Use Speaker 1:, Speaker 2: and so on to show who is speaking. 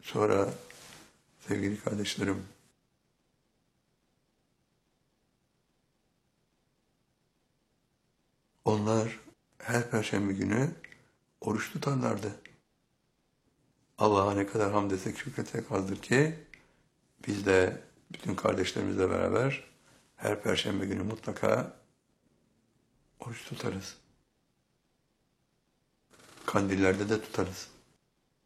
Speaker 1: Sonra sevgili kardeşlerim, onlar her perşembe günü oruç tutarlardı. Allah'a ne kadar hamd etsek şükretsek azdır ki biz de bütün kardeşlerimizle beraber her perşembe günü mutlaka oruç tutarız. Kandillerde de tutarız.